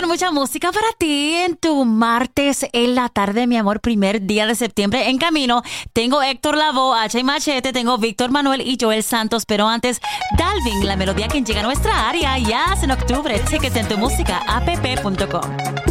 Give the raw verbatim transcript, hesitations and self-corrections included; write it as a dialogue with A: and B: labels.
A: con mucha música para ti en tu martes en la tarde, mi amor, primer día de septiembre en camino. Tengo Héctor Lavoe, H y Machete, tengo Víctor Manuel y Joel Santos, pero antes, Dalvin, la melodía que llega a nuestra área ya es en octubre. Tickets en tu música app punto com.